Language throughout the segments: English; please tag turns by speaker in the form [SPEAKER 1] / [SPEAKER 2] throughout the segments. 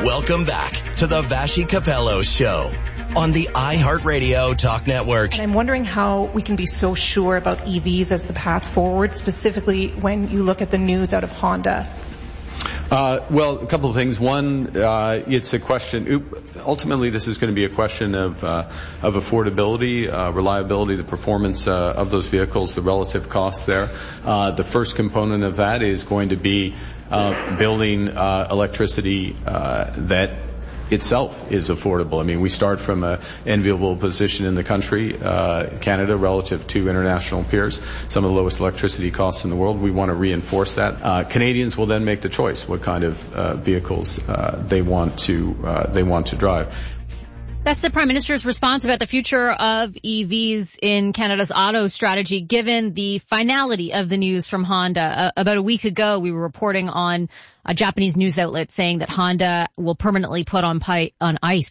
[SPEAKER 1] Welcome back to the Vassy Capello Show on the iHeartRadio Talk Network.
[SPEAKER 2] And I'm wondering how we can be so sure about EVs as the path forward, specifically when you look at the news out of Honda.
[SPEAKER 3] Well, a couple of things. One, it's a question. Ultimately, this is going to be a question of affordability, reliability, the performance of those vehicles, the relative costs there. The first component of that is going to be building electricity that itself is affordable. I mean, we start from an enviable position in the country, Canada, relative to international peers, some of the lowest electricity costs in the world. We want to reinforce that. Canadians will then make the choice what kind of vehicles they want to drive.
[SPEAKER 4] That's the Prime Minister's response about the future of EVs in Canada's auto strategy, given the finality of the news from Honda. About a week ago, we were reporting on a Japanese news outlet saying that Honda will permanently put on ice,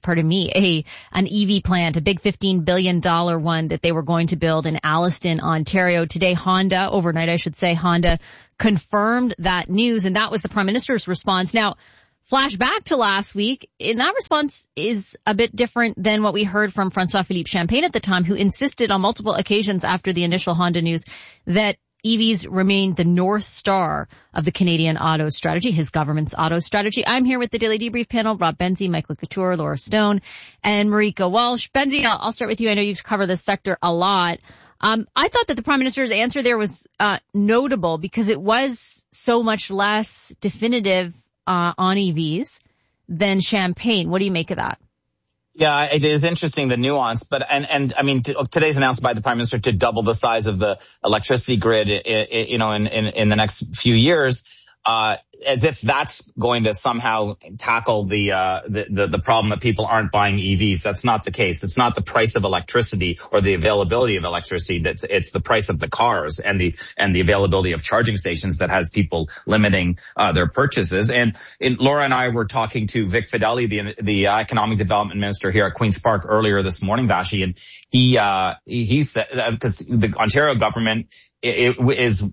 [SPEAKER 4] an EV plant, a big $15 billion one that they were going to build in Alliston, Ontario. Today, overnight I should say, Honda confirmed that news, and that was the Prime Minister's response. Now, flash back to last week, and that response is a bit different than what we heard from François-Philippe Champagne at the time, who insisted on multiple occasions after the initial Honda news that EVs remain the North Star of the Canadian auto strategy, his government's auto strategy. I'm here with the Daily Debrief panel, Rob Benzie, Michael Couture, Laura Stone, and Marika Walsh. Benzie, I'll start with you. I know you've covered this sector a lot. I thought that the Prime Minister's answer there was notable because it was so much less definitive on EVs than Champagne. What do you make of that?
[SPEAKER 5] Yeah, it is interesting, the nuance, but, and I mean, today's announcement by the Prime Minister to double the size of the electricity grid, in the next few years, as if that's going to somehow tackle the problem that people aren't buying EVs. That's not the case. It's not the price of electricity or the availability of electricity. It's the price of the cars and the availability of charging stations that has people limiting their purchases. And Laura and I were talking to Vic Fedeli, the economic development minister here at Queen's Park earlier this morning, Vassy, and he said, because the Ontario government is,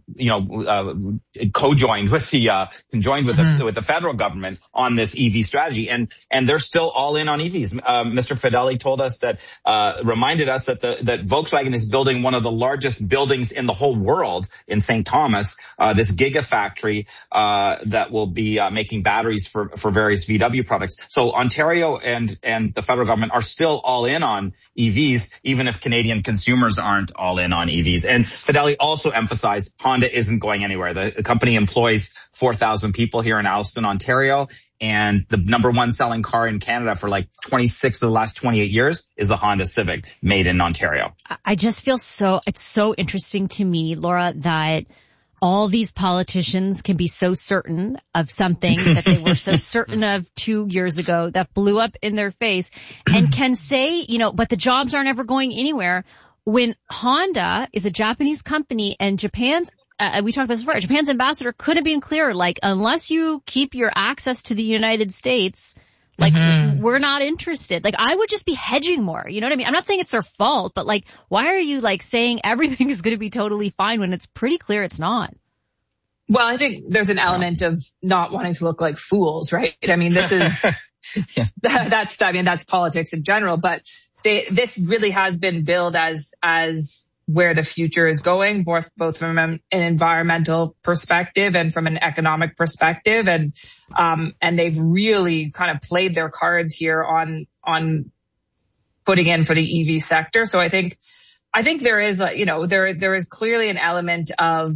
[SPEAKER 5] conjoined with the federal government on this EV strategy, and they're still all in on EVs. Mr. Fedeli told us reminded us that Volkswagen is building one of the largest buildings in the whole world in St. Thomas, this gigafactory that will be making batteries for various VW products. So Ontario and the federal government are still all in on EVs, even if Canadian consumers aren't all in on EVs. And Fedeli also emphasized Honda isn't going anywhere. The company employs 4,000 people here in Alliston, Ontario, and the number one selling car in Canada for like 26 of the last 28 years is the Honda Civic, made in Ontario.
[SPEAKER 4] I just feel it's so interesting to me, Laura, that all these politicians can be so certain of something that they were so certain of 2 years ago that blew up in their face and can say, but the jobs aren't ever going anywhere, when Honda is a Japanese company and Japan's we talked about this before, Japan's ambassador could have been clearer, like, unless you keep your access to the United States, like, we're not interested. Like, I would just be hedging more. You know what I mean? I'm not saying it's their fault, but like, why are you like saying everything is going to be totally fine when it's pretty clear it's not?
[SPEAKER 6] Well, I think there's an element of not wanting to look like fools, right? I mean, this is, that's politics in general, but this really has been billed as where the future is going, both from an environmental perspective and from an economic perspective. And they've really kind of played their cards here on putting in for the EV sector. So I think there is, there is clearly an element of,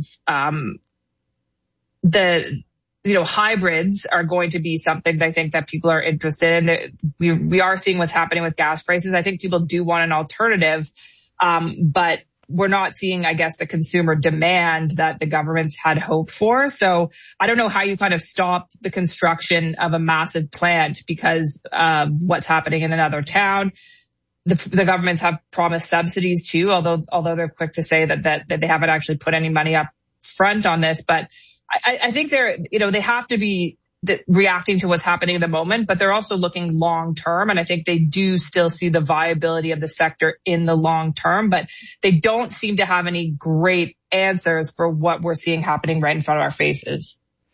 [SPEAKER 6] hybrids are going to be something that I think that people are interested in. We are seeing what's happening with gas prices. I think people do want an alternative, but we're not seeing, I guess, the consumer demand that the government's had hoped for. So I don't know how you kind of stop the construction of a massive plant because what's happening in another town. The governments have promised subsidies too, although they're quick to say that they haven't actually put any money up front on this. But I think they have to be reacting to what's happening in the moment, but they're also looking long term. And I think they do still see the viability of the sector in the long term, but they don't seem to have any great answers for what we're seeing happening right in front of our faces.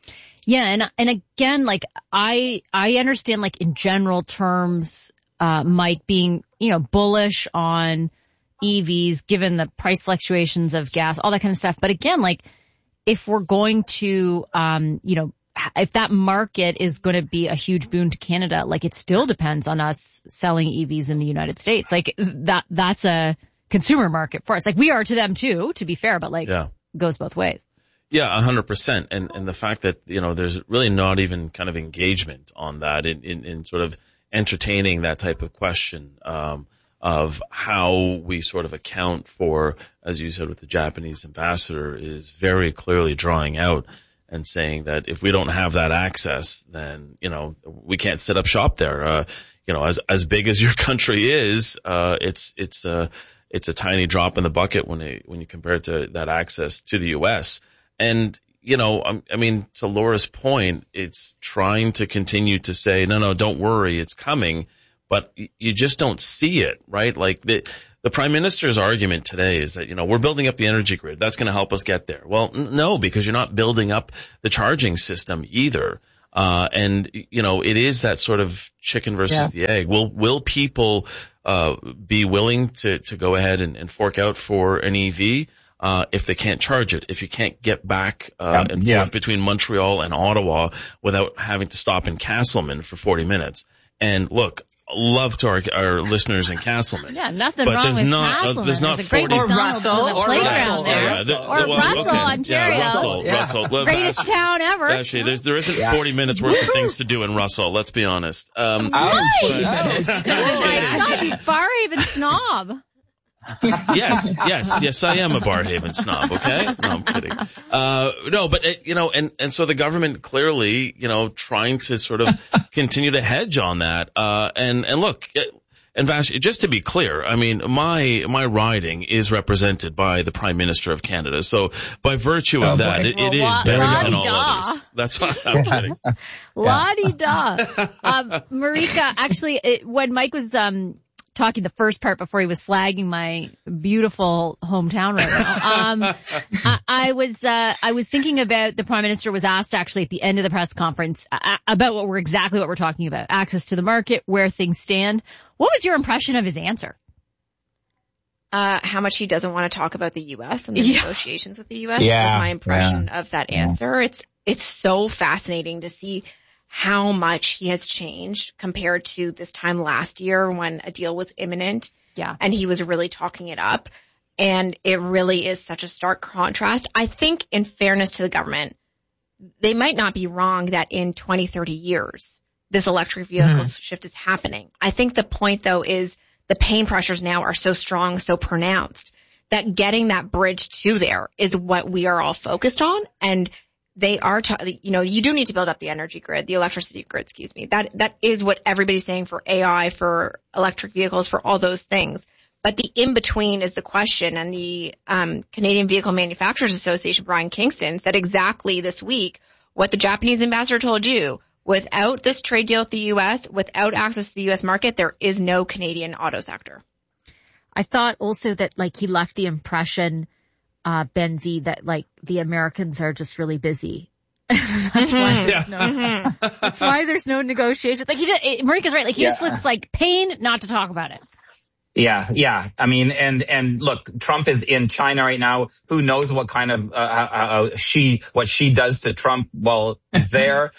[SPEAKER 4] Yeah, and again, like I understand, like in general terms, Mike being, bullish on EVs given the price fluctuations of gas, all that kind of stuff. But again, like if we're going to, if that market is going to be a huge boon to Canada, like it still depends on us selling EVs in the United States. Like that's a consumer market for us. Like we are to them too, to be fair, but like it goes both ways.
[SPEAKER 7] Yeah, 100%. And the fact that, there's really not even kind of engagement on that in sort of entertaining that type of question, of how we sort of account for, as you said with the Japanese ambassador, is very clearly drawing out and saying that if we don't have that access, then, we can't set up shop there. As big as your country is, it's a tiny drop in the bucket when you compare it to that access to the U.S. And, to Laura's point, it's trying to continue to say, no, don't worry, it's coming, but you just don't see it, right? Like the Prime Minister's argument today is that, we're building up the energy grid. That's going to help us get there. Well, no, because you're not building up the charging system either. It is that sort of chicken versus the egg. Will people, be willing to go ahead and fork out for an EV? If they can't charge it, if you can't get back and forth between Montreal and Ottawa without having to stop in Castleman for 40 minutes. And look, love to our listeners in Castleman.
[SPEAKER 4] Yeah, nothing wrong with Castleman.
[SPEAKER 7] There's not
[SPEAKER 4] a great
[SPEAKER 7] 40
[SPEAKER 4] or Russell or
[SPEAKER 7] Russell,
[SPEAKER 4] Russell, Ontario.
[SPEAKER 7] Yeah, Russell.
[SPEAKER 4] Greatest town ever.
[SPEAKER 7] Actually, there isn't 40 minutes worth of things to do in Russell. Let's be honest.
[SPEAKER 4] Oh my God, you Barrhaven snob.
[SPEAKER 7] Yes, I am a Barrhaven snob, okay? No, I'm kidding. And so the government clearly, trying to sort of continue to hedge on that. And look, and Vash, just to be clear, I mean, my riding is represented by the Prime Minister of Canada. So by virtue of that, it is better than all others. That's what I'm kidding.
[SPEAKER 4] La-di-da. Marika, actually, when Mike was, talking the first part before he was slagging my beautiful hometown right now. I was thinking about the Prime Minister was asked actually at the end of the press conference about exactly what we're talking about, access to the market, where things stand. What was your impression of his answer?
[SPEAKER 8] How much he doesn't want to talk about the U.S. and the negotiations with the U.S. was my impression of that answer. It's so fascinating to see how much he has changed compared to this time last year when a deal was imminent. Yeah. And he was really talking it up. And it really is such a stark contrast. I think in fairness to the government, they might not be wrong that in 20, 30 years, this electric vehicle shift is happening. I think the point though is the pain pressures now are so strong, so pronounced that getting that bridge to there is what we are all focused on. And they are, you do need to build up the energy grid, the electricity grid, excuse me. That is what everybody's saying for AI, for electric vehicles, for all those things. But the in-between is the question. And the Canadian Vehicle Manufacturers Association, Brian Kingston, said exactly this week what the Japanese ambassador told you. Without this trade deal with the U.S., without access to the U.S. market, there is no Canadian auto sector.
[SPEAKER 4] I thought also that, he left the impression Benzie, that the Americans are just really busy. That's why there's no negotiation. Marika's right. He just looks like pain not to talk about it.
[SPEAKER 5] Yeah. I mean, and look, Trump is in China right now. Who knows what kind of, what she does to Trump while he's there.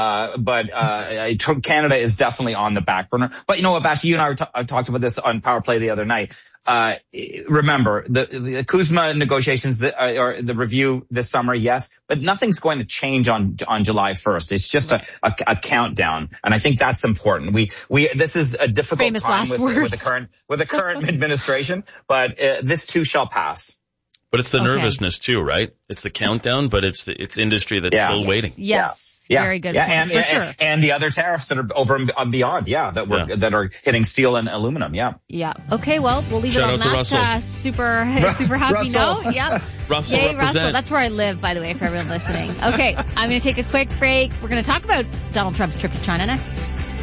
[SPEAKER 5] Canada is definitely on the back burner. But you know what, Vash, you and I talked about this on Power Play the other night. Remember the CUSMA negotiations, or the review this summer, yes, but nothing's going to change on July 1st. It's just a countdown. And I think that's important. This is a difficult
[SPEAKER 4] Famous
[SPEAKER 5] time with the current administration, but this too shall pass.
[SPEAKER 7] But it's the nervousness too, right? It's the countdown, but it's industry that's still waiting.
[SPEAKER 4] Yes. Very good.
[SPEAKER 5] Yeah,
[SPEAKER 4] sure.
[SPEAKER 5] And the other tariffs that are over and beyond, that are hitting steel and aluminum,
[SPEAKER 4] Yeah. Okay, well, we'll leave
[SPEAKER 7] Shout
[SPEAKER 4] it on
[SPEAKER 7] out to
[SPEAKER 4] that super happy note. Yeah.
[SPEAKER 7] Russell,
[SPEAKER 4] Yay,
[SPEAKER 7] represent.
[SPEAKER 4] Russell. That's where I live, by the way, for everyone listening. Okay, I'm going to take a quick break. We're going to talk about Donald Trump's trip to China next.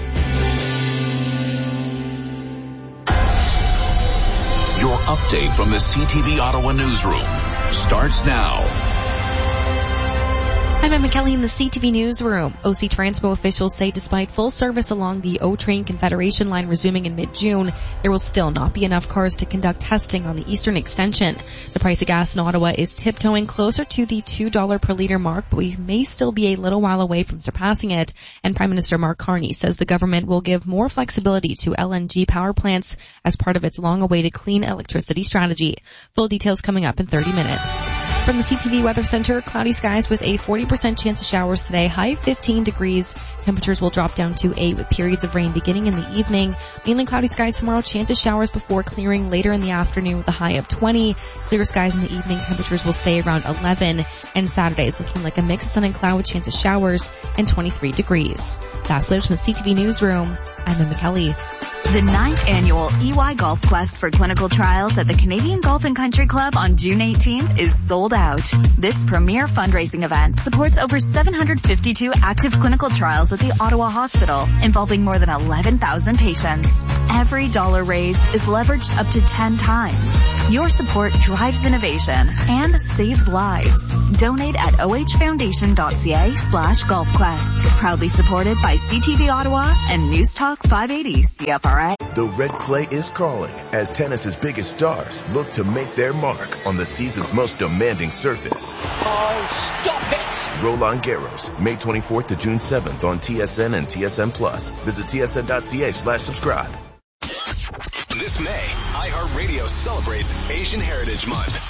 [SPEAKER 9] Your update from the CTV Ottawa newsroom starts now.
[SPEAKER 10] I'm Emma Kelly in the CTV Newsroom. OC Transpo officials say despite full service along the O-Train Confederation line resuming in mid-June, there will still not be enough cars to conduct testing on the eastern extension. The price of gas in Ottawa is tiptoeing closer to the $2 per litre mark, but we may still be a little while away from surpassing it. And Prime Minister Mark Carney says the government will give more flexibility to LNG power plants as part of its long-awaited clean electricity strategy. Full details coming up in 30 minutes. From the CTV Weather Center, cloudy skies with a 40% chance of showers today, high 15 degrees. Temperatures will drop down to 8 with periods of rain beginning in the evening. Mainly cloudy skies tomorrow, chance of showers before clearing later in the afternoon with a high of 20. Clear skies in the evening, temperatures will stay around 11. And Saturday is looking like a mix of sun and cloud with chance of showers and 23 degrees. That's latest from the CTV Newsroom. I'm Emma Kelly.
[SPEAKER 11] The 9th annual EY Golf Quest for clinical trials at the Canadian Golf and Country Club on June 18th is sold out. This premier fundraising event supports over 752 active clinical trials at the Ottawa Hospital, involving more than 11,000 patients. Every dollar raised is leveraged up to 10 times. Your support drives innovation and saves lives. Donate at ohfoundation.ca/golfquest. Proudly supported by CTV Ottawa and News Talk 580 CFRA.
[SPEAKER 12] The red clay is calling as tennis's biggest stars look to make their mark on the season's most demanding surface.
[SPEAKER 13] Oh, stop it!
[SPEAKER 12] Roland Garros, May 24th to June 7th on TSN and TSN Plus. Visit tsn.ca/subscribe.
[SPEAKER 14] This May, iHeartRadio celebrates Asian Heritage Month.